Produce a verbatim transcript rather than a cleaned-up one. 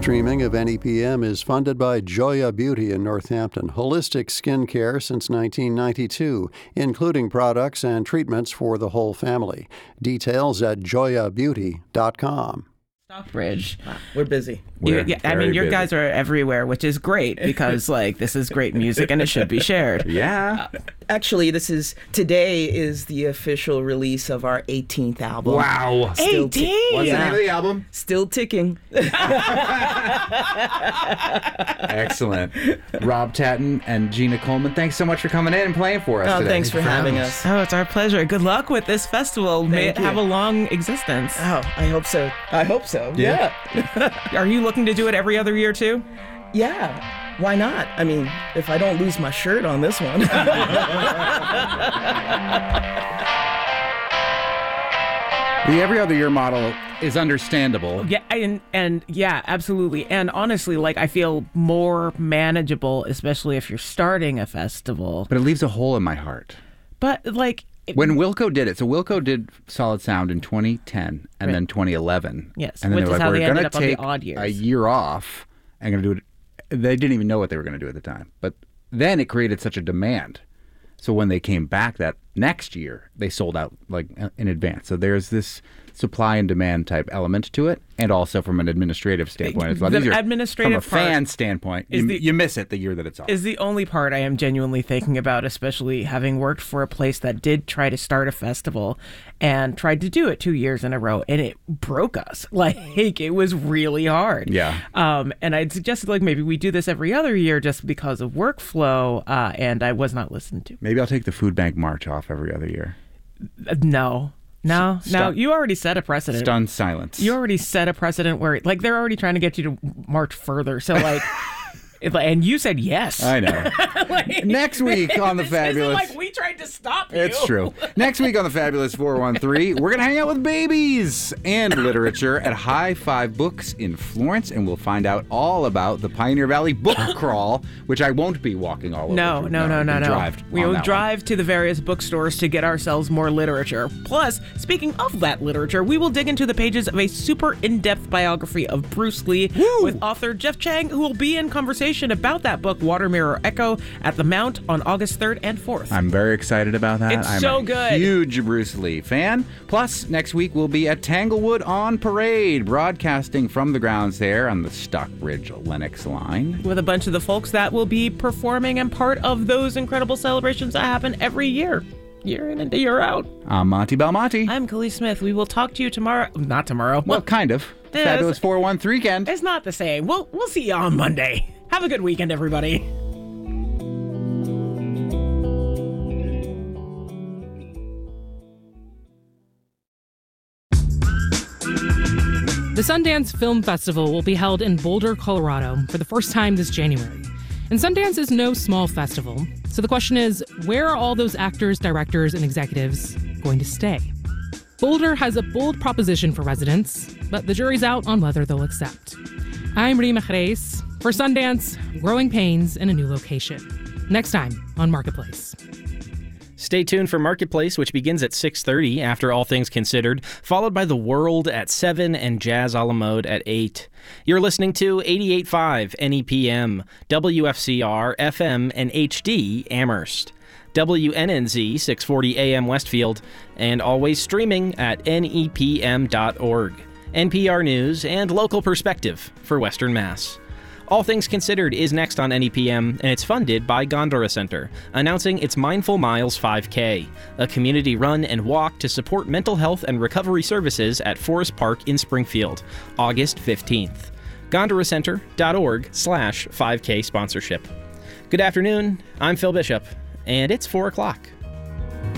Streaming of N E P M is funded by Joya Beauty in Northampton, holistic skin care since nineteen ninety-two, including products and treatments for the whole family. Details at joya beauty dot com. Stockbridge. Wow, we're busy. You, yeah, I mean, your busy. guys are everywhere, which is great because, like, this is great music and it should be shared. Yeah. Uh, actually, this is today is the official release of our eighteenth album. Wow. Still eighteen? ti- What's yeah. the name of the album? Still ticking. Excellent. Rob Tatton and Gina Coleman, thanks so much for coming in and playing for us Oh, today. thanks for having us. Oh, it's our pleasure. Good luck with this festival. May it Thank you. have a long existence. Oh, I hope so. I hope so. Yeah. Yeah. Are you looking to do it every other year, too? Yeah. Why not? I mean, if I don't lose my shirt on this one. The every other year model is understandable. Yeah, and and yeah, absolutely. And honestly, like, I feel more manageable, especially if you're starting a festival. But it leaves a hole in my heart. But like, it, When Wilco did it, so Wilco did Solid Sound in twenty ten and Right. then twenty eleven. Yes, and then which they were is like, how we're they gonna ended up on the take odd years. a year off and going to do it. They didn't even know what they were going to do at the time. But then it created such a demand. So when they came back that next year, they sold out like in advance. So there's this supply and demand type element to it, and also from an administrative standpoint as well. The These are- administrative from a fan part standpoint, is you, the- you miss it the year that it's off. is the only part I am genuinely thinking about, especially having worked for a place that did try to start a festival and tried to do it two years in a row, and it broke us. Like, it was really hard. Yeah. Um, and I'd suggested, like, maybe we do this every other year just because of workflow, uh, and I was not listened to. Maybe I'll take the Food Bank March off every other year. Uh, No. No, no, Stun- you already set a precedent. Stunned silence. You already set a precedent where, like, they're already trying to get you to march further. So, like, if, and you said yes. I know. Like, Next week on the this Fabulous. Isn't like we tried to stop you. It's true. Next week on the Fabulous four one three, we're going to hang out with babies and literature at High Five Books in Florence, and we'll find out all about the Pioneer Valley Book Crawl, which I won't be walking all over. No, through. no, no, no, we can no. drive We on will that drive to the various bookstores to get ourselves more literature. Plus, speaking of that literature, we will dig into the pages of a super in-depth biography of Bruce Lee with author Jeff Chang, who will be in conversation about that book, Water Mirror Echo, at the Mount on August third and fourth. I'm very excited about that. It's I'm so a good. huge Bruce Lee fan. Plus, next week we'll be at Tanglewood on Parade, broadcasting from the grounds there on the Stockbridge Lennox line. With a bunch of the folks that will be performing and part of those incredible celebrations that happen every year. Year in and year out. I'm Monty Belmonte. I'm Khalees Smith. We will talk to you tomorrow. Not tomorrow. Well, kind of. Yes. Fabulous four one three weekend. It's not the same. We'll, we'll see you on Monday. Have a good weekend, everybody. The Sundance Film Festival will be held in Boulder, Colorado for the first time this January. And Sundance is no small festival, so the question is, where are all those actors, directors, and executives going to stay? Boulder has a bold proposition for residents, but the jury's out on whether they'll accept. I'm Rima Jerez for Sundance, Growing Pains in a New Location. Next time on Marketplace. Stay tuned for Marketplace, which begins at six thirty after All Things Considered, followed by The World at seven and Jazz a la Mode at eight. You're listening to eighty-eight point five N E P M, W F C R, F M, and H D Amherst, W N N Z six forty A M Westfield, and always streaming at N E P M dot org. N P R News and local perspective for Western Mass. All Things Considered is next on N E P M, and it's funded by Gondura Center, announcing its Mindful Miles five K, a community run and walk to support mental health and recovery services at Forest Park in Springfield, August fifteenth. Gondura Center dot org slash five K sponsorship. Good afternoon, I'm Phil Bishop, and it's four o'clock.